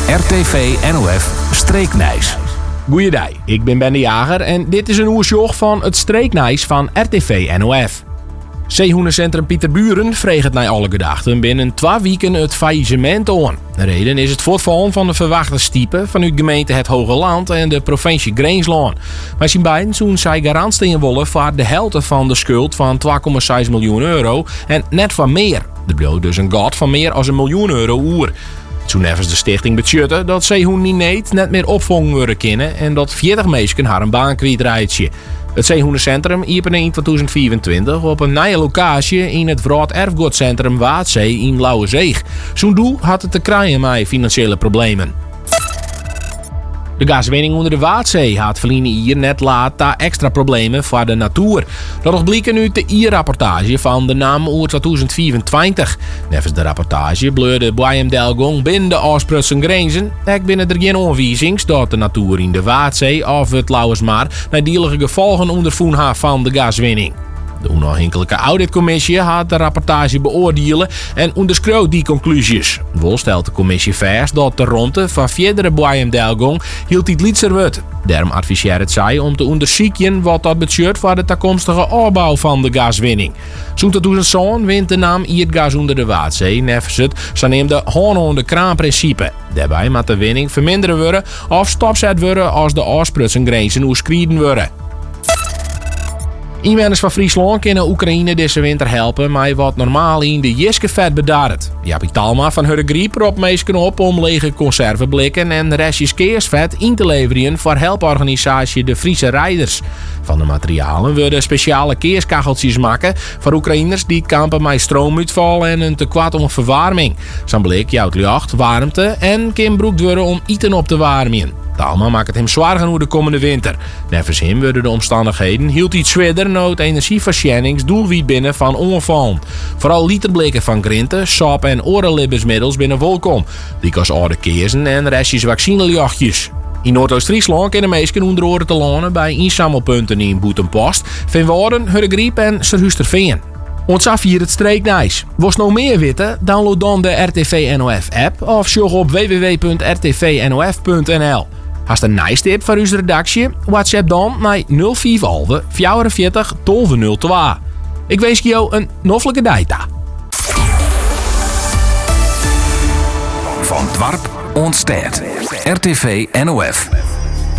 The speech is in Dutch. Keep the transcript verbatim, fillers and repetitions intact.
R T V N O F Streeknijs. Goeiedag, ik ben Ben de Jager en dit is een oersjog van het Streeknijs van R T V N O F. Zeehoendencentrum Pieterburen vreegt naar alle gedachten binnen twee weken het faillissement aan. De reden is het voortvallen van de verwachte stiepen vanuit gemeente Het Hoge Land en de provincie Greenslaan. Wij zien beiden zo'n zij garant steken willen voor de helft van de schuld van twee komma zes miljoen euro en net van meer. Er bleef dus een gat van meer dan een miljoen euro oer. Toen nevens de stichting beschutten dat zeehoen niet net meer opvangen worden kunnen en dat veertig mensen haar een baan kwijtraadje. Het Zeehoendencentrum opende in tweeduizend vierentwintig op een nieuwe locatie in het Wraad Erfgoedcentrum Waadzee in Lauwerzeeg. Zo'n doel had het te krijgen met financiële problemen. De gaswinning onder de Waadzee had verliezen hier net laat extra problemen voor de natuur. Dat nog blikken uit de I E R-rapportage van de naam oer tweeduizend vierentwintig. Nevens de rapportage bleurde Brian Delgong binnen de afsprutsen grenzen. Ook binnen er geen aanwijzings dat de natuur in de Waadzee of het Lauwersmaar nadielige gevolgen ondervoen heeft van de gaswinning. De onafhankelijke auditcommissie had de rapportage beoordelen en onderschreeuwt die conclusies. Wel stelt de commissie vast dat de ronde van verdere Brian Delgong hield dit lietser wordt. Daarom adviseert het zij om te onderzoeken wat dat betekent voor de toekomstige opbouw van de gaswinning. Zo'n tweeduizend zes wint de naam I het gas onder de Waadzee nevens het zogenaamde hand-onder kraan-principe. Daarbij moet de winning verminderen worden of stopzet worden als de afsprutsen overschreden worden. Inwoners van Friesland kunnen Oekraïne deze winter helpen met wat normaal in de Jiske vet bedaart. Jaapie Talma van Hurre Griep roept meesken op om lege conserveblikken en restjes keersvet in te leveren voor helporganisatie de Friese Rijders. Van de materialen worden speciale keerskacheltjes maken voor Oekraïners die kampen met stroomuitval en een tekort om verwarming. Zo'n blik jouwt lucht, warmte en kan broekt worden om eten op te warmen. Talma maakt het hem zwaar genoeg de komende winter. Nevens hem worden de omstandigheden hield iets zwaarder nood energieverschenningsdoelwiet binnen van ongevallen. Vooral literblikken van grinten, sap en orenlibbersmiddels binnen welkom. Die als oude keersen en restjes vaccinejachtjes. In Noordoost-Friesland kunnen meesken onder oren te lonen bij inzamelpunten in Boetenpost, Veenwouden, Hurregriep en Serhuisterveen. Ons af hier het Streeknijs. Wist nog meer weten? Download dan de R T V N O F app of zorg op w w w punt r t v n o f punt n l. Hast een nice tip voor onze redactie? WhatsApp dan naar nul vijf elf vierenveertig twaalf nul twee. Ik wens je een noffelijke data. Van Dwarp ontstaat. R T V N O F.